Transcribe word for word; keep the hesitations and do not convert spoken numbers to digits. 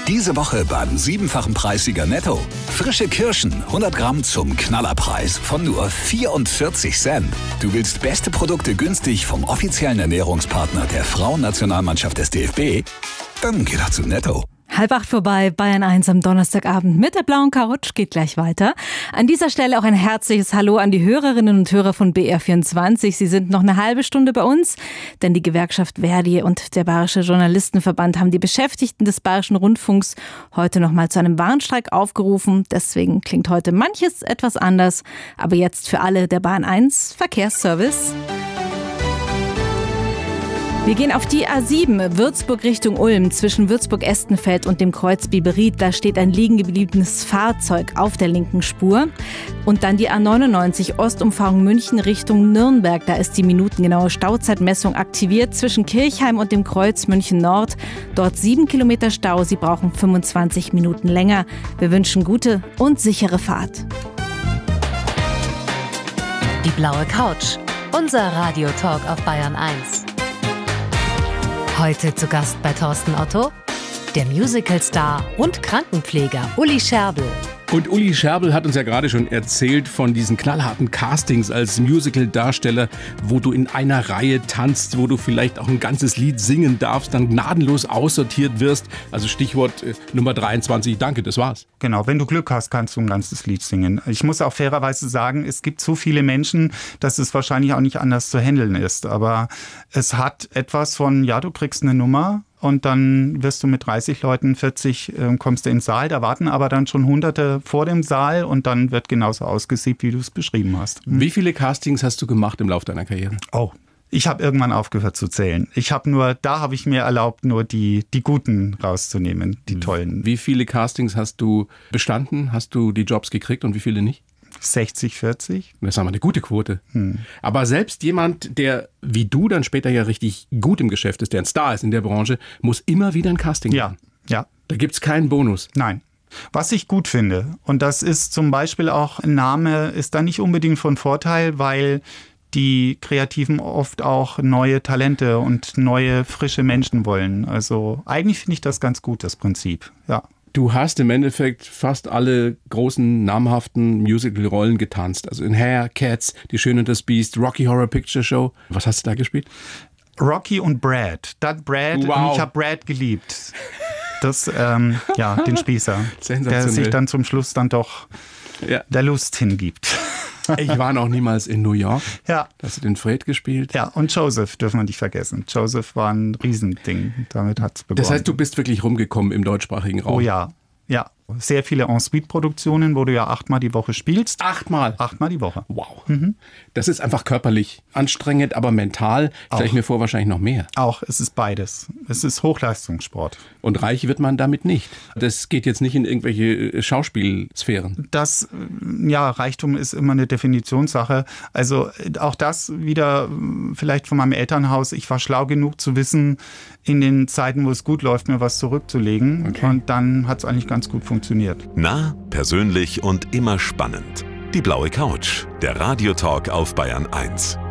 Diese Woche beim siebenfachen Preissieger Netto. Frische Kirschen, hundert Gramm zum Knallerpreis von nur vierundvierzig Cent. Du willst beste Produkte günstig vom offiziellen Ernährungspartner der Frauennationalmannschaft des D F B? Dann geh doch zu Netto. Halb acht vorbei, Bayern eins am Donnerstagabend mit der blauen Couch geht gleich weiter. An dieser Stelle auch ein herzliches Hallo an die Hörerinnen und Hörer von B R vierundzwanzig. Sie sind noch eine halbe Stunde bei uns, denn die Gewerkschaft Verdi und der Bayerische Journalistenverband haben die Beschäftigten des Bayerischen Rundfunks heute noch mal zu einem Warnstreik aufgerufen. Deswegen klingt heute manches etwas anders. Aber jetzt für alle der Bayern eins Verkehrsservice. Wir gehen auf die A sieben, Würzburg Richtung Ulm, zwischen Würzburg-Estenfeld und dem Kreuz Biberried. Da steht ein liegen gebliebenes Fahrzeug auf der linken Spur. Und dann die A neunundneunzig, Ostumfahrung München Richtung Nürnberg. Da ist die minutengenaue Stauzeitmessung aktiviert zwischen Kirchheim und dem Kreuz München Nord. Dort sieben Kilometer Stau, Sie brauchen fünfundzwanzig Minuten länger. Wir wünschen gute und sichere Fahrt. Die blaue Couch, unser Radiotalk auf Bayern eins. Heute zu Gast bei Thorsten Otto, der Musicalstar und Krankenpfleger Uli Scherbel. Und Uli Scherbel hat uns ja gerade schon erzählt von diesen knallharten Castings als Musical-Darsteller, wo du in einer Reihe tanzt, wo du vielleicht auch ein ganzes Lied singen darfst, dann gnadenlos aussortiert wirst. Also Stichwort äh, Nummer dreiundzwanzig, danke, das war's. Genau, wenn du Glück hast, kannst du ein ganzes Lied singen. Ich muss auch fairerweise sagen, es gibt so viele Menschen, dass es wahrscheinlich auch nicht anders zu handeln ist. Aber es hat etwas von, ja, du kriegst eine Nummer, und dann wirst du mit dreißig Leuten, vierzig, äh, kommst du ins Saal. Da warten aber dann schon Hunderte vor dem Saal und dann wird genauso ausgesiebt, wie du es beschrieben hast. Hm? Wie viele Castings hast du gemacht im Laufe deiner Karriere? Oh, ich habe irgendwann aufgehört zu zählen. Ich habe nur, da habe ich mir erlaubt, nur die, die Guten rauszunehmen, die tollen. Wie viele Castings hast du bestanden? Hast du die Jobs gekriegt und wie viele nicht? sechzig, vierzig. Das ist aber eine gute Quote. Hm. Aber selbst jemand, der wie du dann später ja richtig gut im Geschäft ist, der ein Star ist in der Branche, muss immer wieder ein Casting machen. Ja, ja. Da gibt's keinen Bonus. Nein. Was ich gut finde, und das ist zum Beispiel auch, ein Name ist da nicht unbedingt von Vorteil, weil die Kreativen oft auch neue Talente und neue, frische Menschen wollen. Also eigentlich finde ich das ganz gut, das Prinzip. Ja. Du hast im Endeffekt fast alle großen, namhaften Musical-Rollen getanzt. Also in Hair, Cats, Die Schöne und das Biest, Rocky Horror Picture Show. Was hast du da gespielt? Rocky und Brad. Das Brad, wow. Und ich habe Brad geliebt. Das, ähm, ja, den Spießer. Der sich dann zum Schluss dann doch ja. der Lust hingibt. Ich war noch niemals in New York. Ja. Da hast du den Fred gespielt. Ja, und Joseph dürfen wir nicht vergessen. Joseph war ein Riesending. Damit hat es begonnen. Das heißt, du bist wirklich rumgekommen im deutschsprachigen Raum? Oh ja, ja. Sehr viele En-Suite-Produktionen, wo du ja achtmal die Woche spielst. Achtmal? Achtmal die Woche. Wow. Mhm. Das ist einfach körperlich anstrengend, aber mental stelle ich mir vor, wahrscheinlich noch mehr. Auch, es ist beides. Es ist Hochleistungssport. Und reich wird man damit nicht. Das geht jetzt nicht in irgendwelche Schauspielsphären. Das, ja, Reichtum ist immer eine Definitionssache. Also auch das wieder vielleicht von meinem Elternhaus. Ich war schlau genug zu wissen, in den Zeiten, wo es gut läuft, mir was zurückzulegen. Okay. Und dann hat es eigentlich ganz gut funktioniert. Nah, persönlich und immer spannend. Die blaue Couch, der Radiotalk auf Bayern eins.